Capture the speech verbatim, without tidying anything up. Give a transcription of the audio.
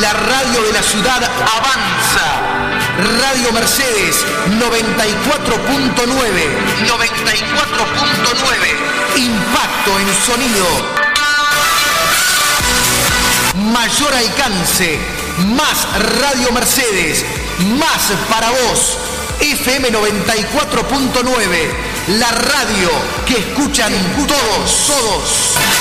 La radio de la ciudad avanza. Radio Mercedes noventa y cuatro punto nueve. noventa y cuatro punto nueve. Impacto en sonido. Mayor alcance. Más Radio Mercedes. Más para vos. F M noventa y cuatro punto nueve. La radio que escuchan todos, todos.